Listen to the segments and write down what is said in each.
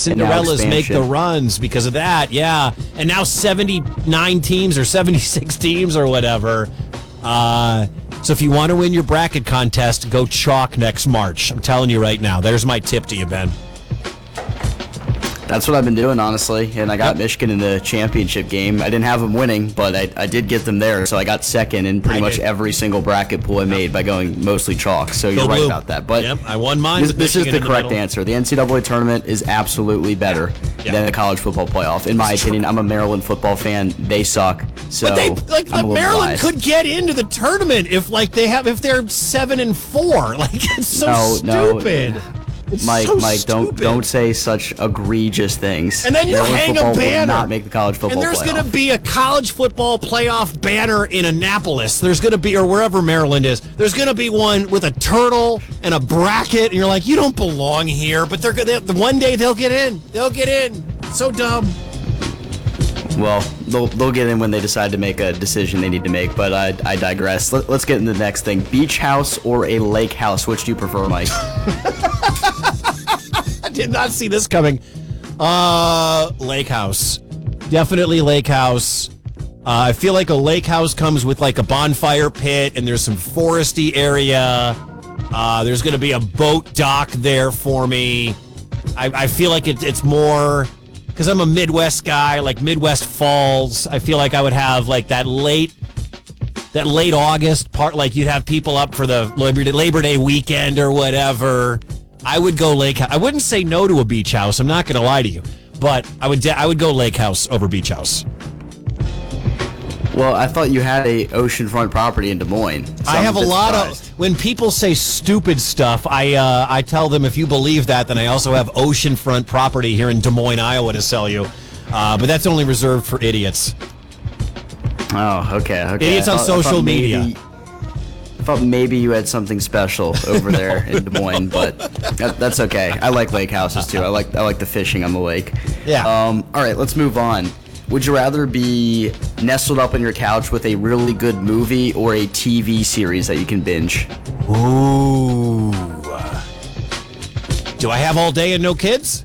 Cinderellas make the runs because of that, yeah. And now 79 teams or 76 teams or whatever. So if you want to win your bracket contest, go chalk next March. I'm telling you right now. There's my tip to you, Ben. That's what I've been doing, honestly, and I got Michigan in the championship game. I didn't have them winning, but I did get them there, so I got second in pretty much every single bracket pool I made by going mostly chalk, so you're right about that. But I won mine. This is the correct answer. The NCAA tournament is absolutely better than the college football playoff, in my opinion. I'm a Maryland football fan. They suck, so but Maryland could get into the tournament if they're 7-4. Like, it's so stupid. No. Mike, don't say such egregious things. And then you hang a banner. Will not make the college football and there's playoff. going to be a college football playoff banner in Annapolis. There's going to be, or wherever Maryland is, there's going to be one with a turtle and a bracket. And you're like, you don't belong here. But one day they'll get in. They'll get in. So dumb. Well, they'll get in when they decide to make a decision they need to make. But I digress. Let's get into the next thing. Beach house or a lake house? Which do you prefer, Mike? I did not see this coming. Lake house. Definitely lake house. I feel like a lake house comes with like a bonfire pit and there's some foresty area. There's going to be a boat dock there for me. I feel like it's more, because I'm a Midwest guy, like Midwest Falls. I feel like I would have like that late August part, like you'd have people up for the Labor Day weekend or whatever. I would go lake house. I wouldn't say no to a beach house. I'm not going to lie to you, but I would go lake house over beach house. Well, I thought you had a oceanfront property in Des Moines. So I have a lot of. When people say stupid stuff, I tell them, if you believe that, then I also have oceanfront property here in Des Moines, Iowa to sell you. But that's only reserved for idiots. Oh, okay. Idiots on social media. I thought maybe you had something special over there in Des Moines, but that's okay. I like lake houses too. I like the fishing on the lake. Yeah. All right, let's move on. Would you rather be nestled up on your couch with a really good movie or a TV series that you can binge? Ooh. Do I have all day and no kids?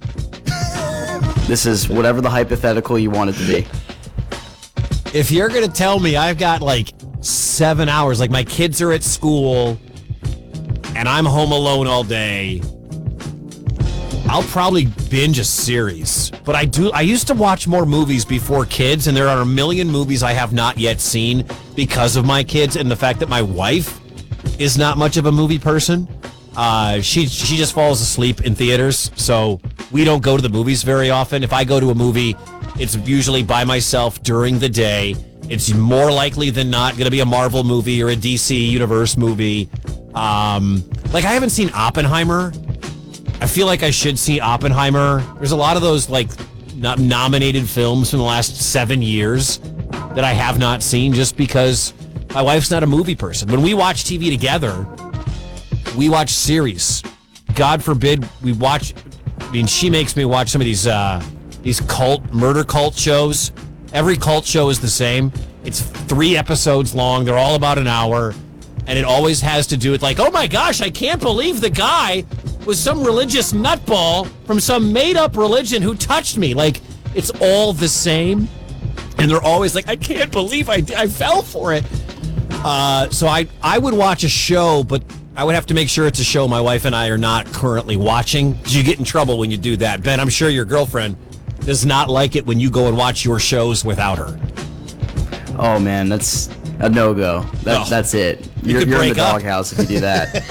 This is whatever the hypothetical you want it to be. If you're going to tell me I've got like 7 hours, like my kids are at school and I'm home alone all day, I'll probably binge a series. But I used to watch more movies before kids, and there are a million movies I have not yet seen because of my kids and the fact that my wife is not much of a movie person. She just falls asleep in theaters, so we don't go to the movies very often. If I go to a movie, it's usually by myself during the day. It's more likely than not going to be a Marvel movie or a DC Universe movie. Like, I haven't seen Oppenheimer. I feel like I should see Oppenheimer. There's a lot of those like nominated films from the last 7 years that I have not seen just because my wife's not a movie person. When we watch TV together, we watch series. God forbid we watch. I mean, she makes me watch some of these murder cult shows. Every cult show is the same. It's 3 episodes long. They're all about an hour. And it always has to do with like, oh my gosh, I can't believe the guy was some religious nutball from some made-up religion who touched me. Like, it's all the same. And they're always like, I can't believe I fell for it. So I would watch a show, but I would have to make sure it's a show my wife and I are not currently watching. Because you get in trouble when you do that. Ben, I'm sure your girlfriend does not like it when you go and watch your shows without her. Oh, man, that's a no-go. That's it. You're in the doghouse if you do that.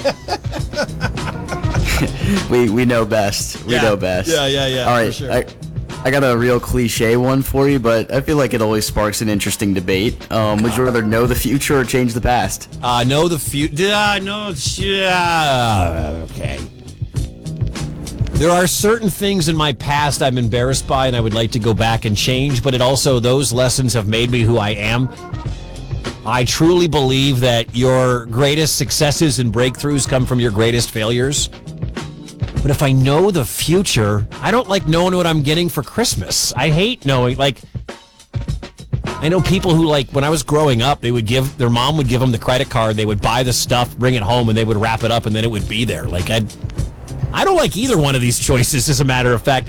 we know best. We know best. Yeah. All right, for sure. I got a real cliche one for you, but I feel like it always sparks an interesting debate. Would you rather know the future or change the past? Know the future. Okay. There are certain things in my past I'm embarrassed by and I would like to go back and change, but those lessons have made me who I am. I truly believe that your greatest successes and breakthroughs come from your greatest failures. But if I know the future, I don't like knowing what I'm getting for Christmas. I hate knowing, like, I know people who, like, when I was growing up, their mom would give them the credit card, they would buy the stuff, bring it home, and they would wrap it up, and then it would be there. Like, I don't like either one of these choices, as a matter of fact.